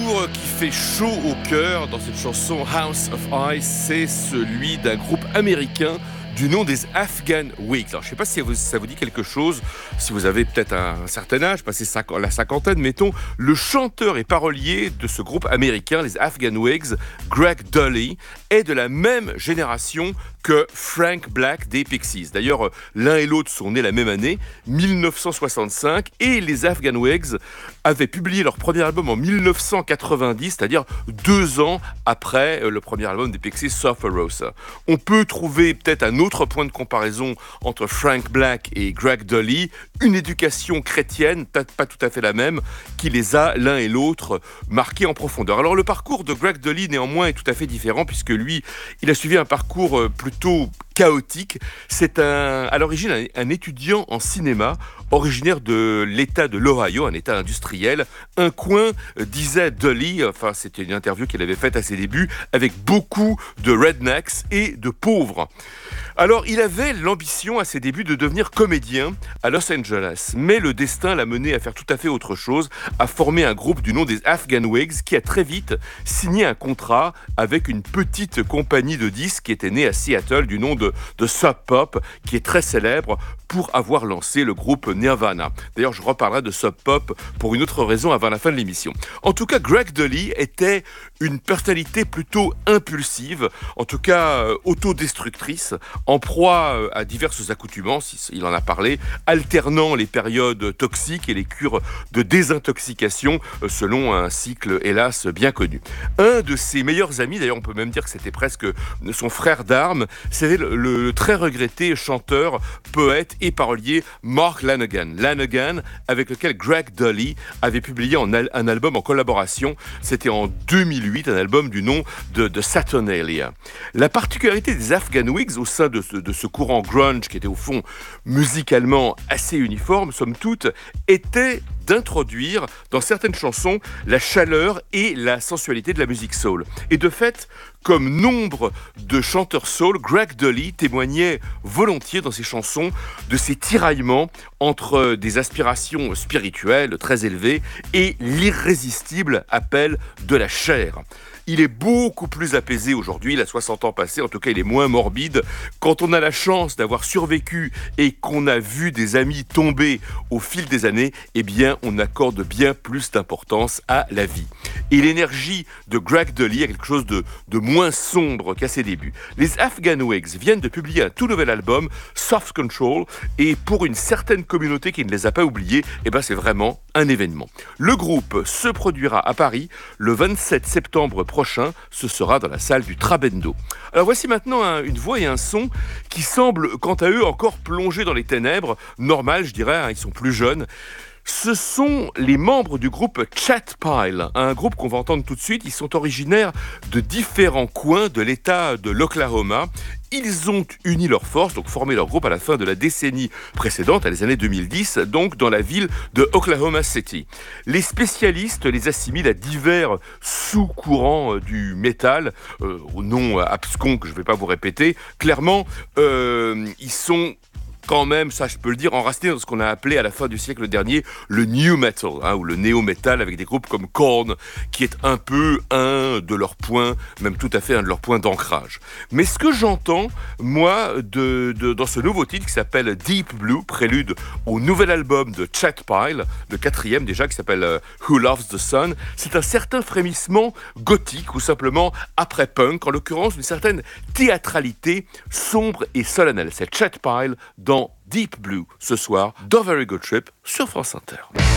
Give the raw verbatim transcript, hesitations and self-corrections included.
tour qui fait chaud au cœur dans cette chanson House of Ice, c'est celui d'un groupe américain du nom des Afghan Whigs. Alors, je ne sais pas si ça vous dit quelque chose, si vous avez peut-être un certain âge, passé la cinquantaine, mettons. Le chanteur et parolier de ce groupe américain, les Afghan Whigs, Greg Dulli, est de la même génération que Frank Black des Pixies. D'ailleurs, l'un et l'autre sont nés la même année, dix-neuf cent soixante-cinq, et les Afghan Whigs avaient publié leur premier album en dix-neuf cent quatre-vingt-dix, c'est-à-dire deux ans après le premier album des Pixies, Surfer Rosa. On peut trouver peut-être un autre point de comparaison entre Frank Black et Greg Dulli, une éducation chrétienne, peut-être pas tout à fait la même, qui les a l'un et l'autre marqués en profondeur. Alors le parcours de Greg Dulli néanmoins est tout à fait différent, puisque lui, il a suivi un parcours plutôt chaotique. C'est un, à l'origine un, un étudiant en cinéma, originaire de l'État de l'Ohio, un État industriel. Un coin, euh, disait Dulli, enfin c'était une interview qu'il avait faite à ses débuts, avec beaucoup de rednecks et de pauvres. Alors, il avait l'ambition à ses débuts de devenir comédien à Los Angeles, mais le destin l'a mené à faire tout à fait autre chose, à former un groupe du nom des Afghan Whigs qui a très vite signé un contrat avec une petite compagnie de disques qui était née à Seattle du nom de, de Sub Pop, qui est très célèbre pour avoir lancé le groupe Nirvana. D'ailleurs, je reparlerai de Sub Pop pour une autre raison avant la fin de l'émission. En tout cas, Greg Dulli était une personnalité plutôt impulsive, en tout cas euh, autodestructrice, en proie euh, à diverses accoutumances, il en a parlé, alternant les périodes toxiques et les cures de désintoxication euh, selon un cycle, hélas, bien connu. Un de ses meilleurs amis, d'ailleurs on peut même dire que c'était presque son frère d'armes, c'était le, le très regretté chanteur, poète et parolier Mark Lanegan. Lanegan, avec lequel Greg Dulli avait publié en al- un album en collaboration, c'était en deux mille huit, un album du nom de, de Saturnalia. La particularité des Afghan Whigs au sein de ce, de ce courant grunge, qui était au fond musicalement assez uniforme, somme toute, était d'introduire dans certaines chansons la chaleur et la sensualité de la musique soul. Et de fait, comme nombre de chanteurs soul, Greg Dulli témoignait volontiers dans ses chansons de ses tiraillements entre des aspirations spirituelles très élevées et l'irrésistible appel de la chair. Il est beaucoup plus apaisé aujourd'hui, il a soixante ans passés, en tout cas il est moins morbide. Quand on a la chance d'avoir survécu et qu'on a vu des amis tomber au fil des années, eh bien on accorde bien plus d'importance à la vie. Et l'énergie de Greg Dulli a quelque chose de, de moins sombre qu'à ses débuts. Les Afghan Whigs viennent de publier un tout nouvel album, Soft Control, et pour une certaine communauté qui ne les a pas oubliés, eh ben c'est vraiment un événement. Le groupe se produira à Paris le vingt-sept septembre prochain, ce sera dans la salle du Trabendo. Alors voici maintenant un, une voix et un son qui semblent quant à eux encore plongés dans les ténèbres, normal je dirais, hein, ils sont plus jeunes. Ce sont les membres du groupe Chat Pile, un groupe qu'on va entendre tout de suite. Ils sont originaires de différents coins de l'État de l'Oklahoma. Ils ont uni leurs forces, donc formé leur groupe à la fin de la décennie précédente, à les années deux mille dix, donc dans la ville de Oklahoma City. Les spécialistes les assimilent à divers sous-courants du métal, euh, au nom abscon que je ne vais pas vous répéter. Clairement, euh, ils sont quand même, ça je peux le dire, enraciné dans ce qu'on a appelé à la fin du siècle dernier le new metal, hein, ou le néo-metal, avec des groupes comme Korn, qui est un peu un de leurs points, même tout à fait un de leurs points d'ancrage. Mais ce que j'entends, moi, de, de, dans ce nouveau titre qui s'appelle Deep Blue, prélude au nouvel album de Chat Pile, le quatrième déjà, qui s'appelle euh, Who Loves the Sun, c'est un certain frémissement gothique, ou simplement après-punk, en l'occurrence une certaine théâtralité sombre et solennelle. C'est Chat Pile dans Deep Blue, ce soir, dans Very Good Trip, sur France Inter.